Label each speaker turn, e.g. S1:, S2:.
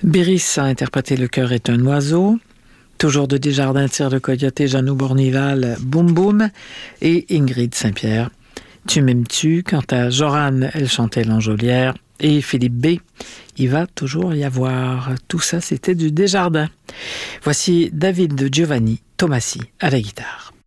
S1: Béris a interprété Le cœur est un oiseau. Toujours de Desjardins, Tire le coyote, Jeannot Bournival, Boum Boum. Et Ingrid Saint-Pierre, Tu m'aimes-tu. Quant à Jorane, elle chantait L'Enjolière. Et Philippe B, Il va toujours y avoir. Tout ça, c'était du Desjardins. Voici David Giovanni Tomassi à la guitare.